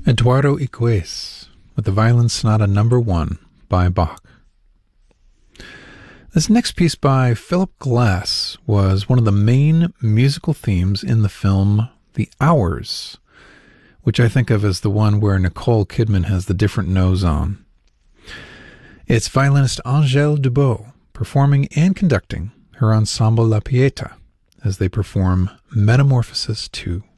Eduardo Iquez with the Violin Sonata No. 1 by Bach. This next piece by Philip Glass was one of the main musical themes in the film The Hours, which I think of as the one where Nicole Kidman has the different nose on. It's violinist Angèle Dubot performing and conducting her ensemble La Pieta as they perform Metamorphosis 2.